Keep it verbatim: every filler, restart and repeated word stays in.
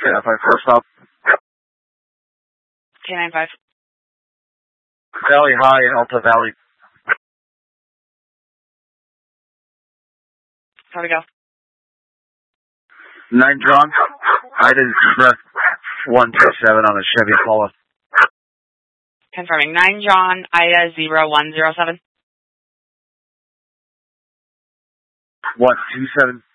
K nine five four stop. K nine five. Valley High and Alta Valley. How we go? Nine John. Ida Express one two seven on a Chevy Impala. Confirming. Nine John, Ida zero one zero seven. One two seven.